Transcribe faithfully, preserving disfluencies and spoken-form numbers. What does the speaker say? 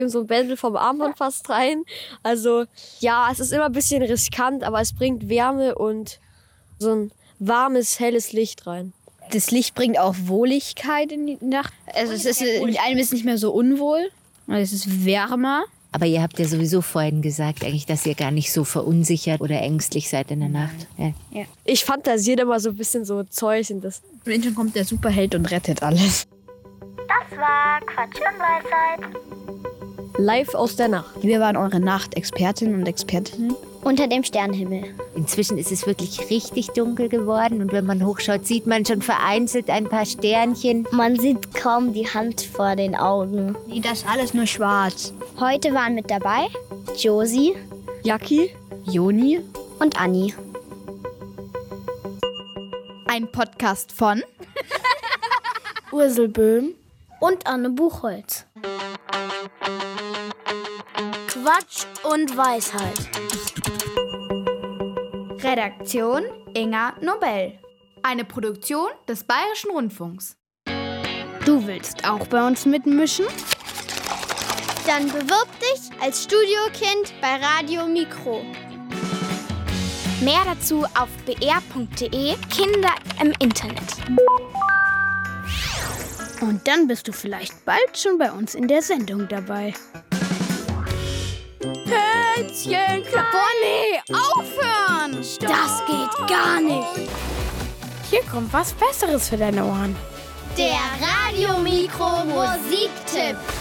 so ein Bändel vom Armband fast rein. Also ja, es ist immer ein bisschen riskant, aber es bringt Wärme und so ein warmes, helles Licht rein. Das Licht bringt auch Wohligkeit in die Nacht. Also es ist, mit einem ist nicht mehr so unwohl, es ist wärmer. Aber ihr habt ja sowieso vorhin gesagt, eigentlich, dass ihr gar nicht so verunsichert oder ängstlich seid in der Nacht. Ja. Ja. Ich fantasiere immer so ein bisschen so Zeug in das. Irgendwann kommt der Superheld und rettet alles. Das war Quatsch und Weisheit. Live aus der Nacht. Wir waren eure Nachtexpertinnen und Expertinnen. Unter dem Sternenhimmel. Inzwischen ist es wirklich richtig dunkel geworden und wenn man hochschaut, sieht man schon vereinzelt ein paar Sternchen. Man sieht kaum die Hand vor den Augen. Das ist alles nur schwarz. Heute waren mit dabei Josie, Jacki, Joni und Anni. Ein Podcast von Ursel Böhm und Anne Buchholz. Quatsch und Weisheit. Redaktion Inga Nobel. Eine Produktion des Bayerischen Rundfunks. Du willst auch bei uns mitmischen? Dann bewirb dich als Studiokind bei Radio Mikro. Mehr dazu auf b r punkt d e Kinder im Internet. Und dann bist du vielleicht bald schon bei uns in der Sendung dabei. Kätzchen, Bonnie, aufhören! Das geht gar nicht. Hier kommt was Besseres für deine Ohren. Der Radio Mikro Musiktipp.